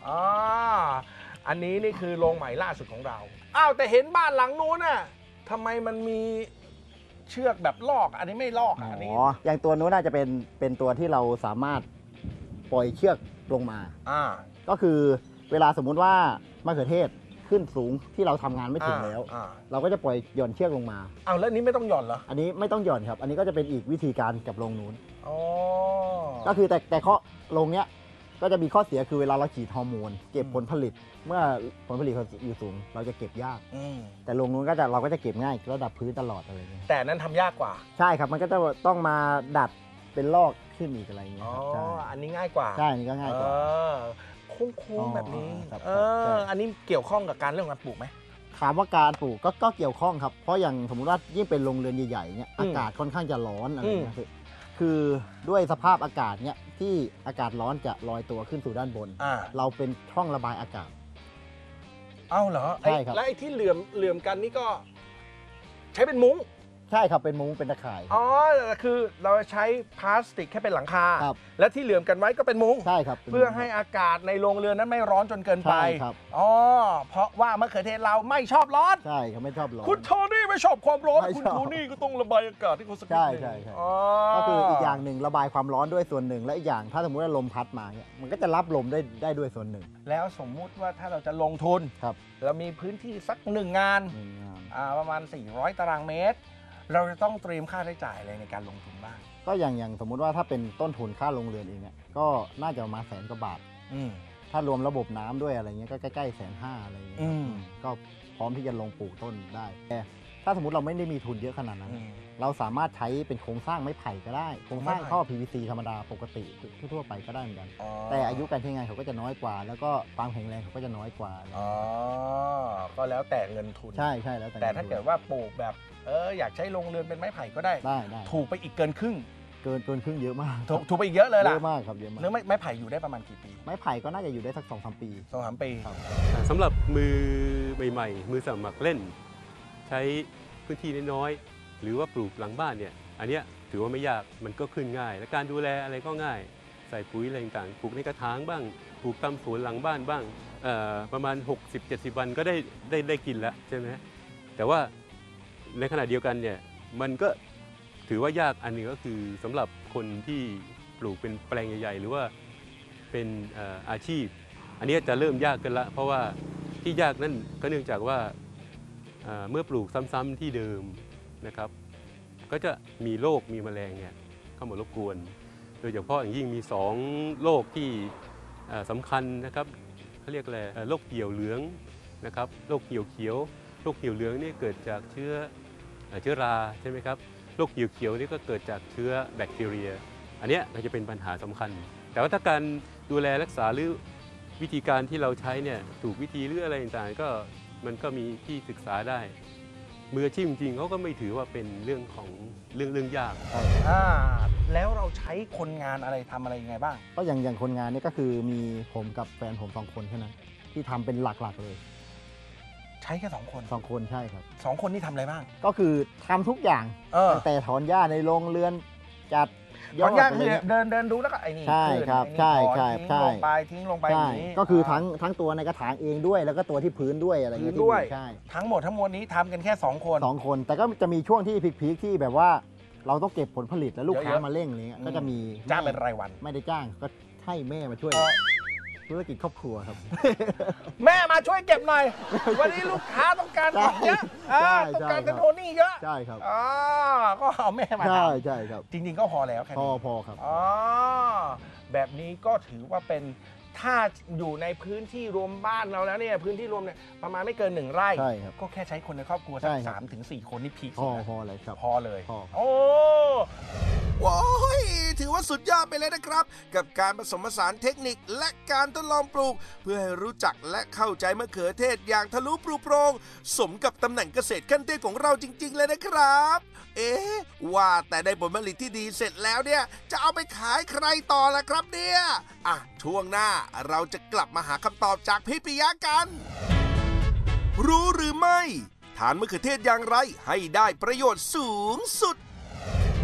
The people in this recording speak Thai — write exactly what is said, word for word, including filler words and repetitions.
อ๋ออันนี้นี่คือโรงใหม่ล่าสุดของเราอ้าวแต่เห็นบ้านหลังนู้นน่ะทำไมมันมีเชือกแบบลอกอันนี้ไม่ลอกอันนี้อ๋ออย่างตัวนู้นน่าจะเป็นเป็นตัวที่เราสามารถปล่อยเชือกลงมาอ่าก็คือเวลาสมมุติว่ามะเขือเทศขึ้นสูงที่เราทำงานไม่ถึงแล้วเราก็จะปล่อยหย่อนเชือกลงมาอ้าวแล้วนี้ไม่ต้องหย่อนเหรออันนี้ไม่ต้องหย่อนครับอันนี้ก็จะเป็นอีกวิธีการกับโรงนู้นอ๋อก็คือแต่แต่ข้อโรงเนี้ยก็จะมีข้อเสียคือเวลาเราฉีดฮอร์โมนเก็บผลผลิตเมื่อผลผลิตอยู่สูงเราจะเก็บยากแต่โรงนู้นก็จะเราก็จะเก็บง่ายระดับพื้นตลอดอะไรเงี้ยแต่นั้นทำยากกว่าใช่ครับมันก็จะต้องมาดัดเป็นลอกขึ้นอีกอะไรเงี้ยอ๋ออันนี้ง่ายกว่าใช่อันนี้ก็ง่ายกว่าโค้งๆแบบนี้เอออันนี้เกี่ยวข้องกับการเรื่องการปลูกไหมถามว่าการปลูกก็ก็เกี่ยวข้องครับเพราะอย่างสมมุติว่ายิ่งเป็นโรงเรือนใหญ่ๆเนี่ยอากาศค่อนข้างจะร้อนอะไรเงี้ยคือด้วยสภาพอากาศเนี่ยที่อากาศร้อนจะลอยตัวขึ้นสู่ด้านบนเราเป็นช่องระบายอากาศเอ้าเหรอใช่ครับแล้วไอ้ที่เหลื่อมเหลื่อมกันนี่ก็ใช้เป็นมุ้งใช่ครับเป็นมุ้งเป็นตะข่ายอ๋อคือเราใช้พลาสติกแค่เป็นหลังคาและที่เหลื่อมกันไว้ก็เป็นมุ้งใช่ครับเพื่อให้อากาศในโรงเรือนนั้นไม่ร้อนจนเกินไปอ๋อเพราะว่ามะเขือเทศเราไม่ชอบร้อนใช่ครับไม่ชอบร้อนคุณโทนี่ไม่ชอบความร้อนคุณโทนี่ก็ต้องระบายอากาศที่เขาสักนิดนึงใช่ใช่ก็คืออีกอย่างหนึ่งระบายความร้อนด้วยส่วนหนึ่งและอีกอย่างถ้าสมมติว่าลมพัดมาเนี่ยมันก็จะรับลมได้ได้ด้วยส่วนหนึ่งแล้วสมมุติว่าถ้าเราจะลงทุนครับเรามีพื้นที่สักหนึ่งงานประมาณสี่ร้อยตารางเมตรเราจะต้องเตรียมค่าใช้จ่ายอะไรในการลงทุนบ้างก็อย่างอย่างสมมุติว่าถ้าเป็นต้นทุนค่าโรงเรือนเองเนี่ยก็น่าจะมาแสนกว่าบาทถ้ารวมระบบน้ำด้วยอะไรเงี้ยก็ใกล้ๆแสนห้าอะไรเงี้ยก็พร้อมที่จะลงปลูกต้นได้แต่ถ้าสมมติเราไม่ได้มีทุนเยอะขนาดนั้นเราสามารถใช้เป็นโครงสร้างไม้ไผ่ก็ได้โครงสร้างท่อ พี วี ซี ธรรมดาปกติทั่วๆไปก็ได้เหมือนกันแต่อายุการใช้งานเขาก็จะน้อยกว่าแล้วก็ความแข็งแรงเขาก็จะน้อยกว่าอ๋อก็แล้วแต่เงินทุนใช่ใช่แล้วแต่ถ้าเกิดว่าปลูกแบบเอออยากใช้โรงเรือนเป็นไม้ไผ่ก็ได้ได้ได้ถูกไปอีกเกินครึ่งเกินเกินครึ่งเยอะมากถูกไปอีกเยอะเลยล่ะเยอะมากครับเยอะมากเนื้อไม้ไผ่อยู่ได้ประมาณกี่ปีไม้ไผ่ก็น่าจะอยู่ได้สักสองสามปีสองสามปีสำหรับมือใหม่ๆมือสมัครเล่นใช้พื้นที่น้อยๆหรือว่าปลูกหลังบ้านเนี่ยอันเนี้ยถือว่าไม่ยากมันก็ขึ้นง่ายและการดูแลอะไรก็ง่ายใส่ปุ๋ยอะไรต่างๆปลูกในกระถางบ้างปลูกตามสวนหลังบ้านบ้างประมาณ หกสิบเจ็ดสิบ วันก็ได้ได้ได้กินแล้วใช่ไหมแต่ว่าในขณะเดียวกันเนี่ยมันก็ถือว่ายากอันนึงก็คือสำหรับคนที่ปลูกเป็นแปลงใหญ่ๆหรือว่าเป็นอาชีพอันนี้จะเริ่มยากกันละเพราะว่าที่ยากนั่นก็เนื่องจากว่าเมื่อปลูกซ้ำๆที่เดิมนะครับก็จะมีโรคมีแมลงเนี่ยเข้ามารบกวนโดยเฉพาะอย่างยิ่งมีสองโรคที่สำคัญนะครับเขาเรียกอะไรโรคเหี่ยวเหลืองนะครับโรคเหี่ยวเขียวโรคเหี่ยวเหลืองนี่เกิดจากเชื้อเชื้อราใช่ไหมครับโรคเหี่ยวเขียวนี่ก็เกิดจากเชื้อแบคทีเรียอันนี้ก็จะเป็นปัญหาสำคัญแต่ว่าถ้าการดูแลรักษาหรือวิธีการที่เราใช้เนี่ยถูกวิธีหรืออะไรต่างๆก็มันก็มีที่ศึกษาได้มืออาชีพจริงๆเขาก็ไม่ถือว่าเป็นเรื่องของเรื่องเรื่องยากอ่าแล้วเราใช้คนงานอะไรทำอะไรยังไงบ้างก็อย่างอย่างคนงานนี่ก็คือมีผมกับแฟนผมสองคนแค่นั้นที่ทำเป็นหลักๆเลยใช้แค่สองคนสองคนใช่ครับสองคนนี่ทำอะไรบ้างก็คือทำทุกอย่างตั้งแต่ถอนหญ้าในโรงเรือนจัดถอนหญ้าคือเดินเดินดูแล้วก็ไอ้นี่ใช่ครับใช่ใช่ใช่ลงไปทิ้งลงไปอย่างนี้ก็คือทั้งทั้งตัวในกระถางเองด้วยแล้วก็ตัวที่พื้นด้วยอะไรอย่างเงี้ยด้วยทั้งหมดทั้งมวลนี้ทำกันแค่สองคนสองคนแต่ก็จะมีช่วงที่พีคๆที่แบบว่าเราต้องเก็บผลผลิตแล้วลูกค้ามาเร่งอะไรเงี้ยก็จะมีจ้างเป็นรายวันไม่ได้จ้างก็ให้แม่มาช่วยธุรกิจครอบครัวครับแม่มาช่วยเก็บหน่อยวันนี้ลูกค้าต้องการของเยอะต้องการเป็นโทนี่เยอะใช่ครับอ๋อก็เอาแม่มาใช่ใช่ครับจริงๆก็พอแล้วแค่นี้พอพอครับอ๋อแบบนี้ก็ถือว่าเป็นถ้าอยู่ในพื้นที่รวมบ้านเราแล้วเนี่ยพื้นที่รวมเนี่ยประมาณไม่เกินหนึ่งไร่ก็แค่ใช้คนในครอบครัวสักสามถึงสี่คนนี่พีคพอพอเลยครับพอเลยโอ้ว้ายถือว่าสุดยอดไปเลยนะครับกับการผสมผสานเทคนิคและการทดลองปลูกเพื่อให้รู้จักและเข้าใจมะเขือเทศอย่างทะลุปรุโปรงสมกับตำแหน่งเกษตรขั้นเทพของเราจริงๆเลยนะครับเอ๊ะว่าแต่ได้ผลผลิตที่ดีเสร็จแล้วเนี่ยจะเอาไปขายใครต่อล่ะครับเนี่ยอ่ะช่วงหน้าเราจะกลับมาหาคำตอบจากพี่ปิยะกันรู้หรือไม่ทานมะเขือเทศอย่างไรให้ได้ประโยชน์สูงสุด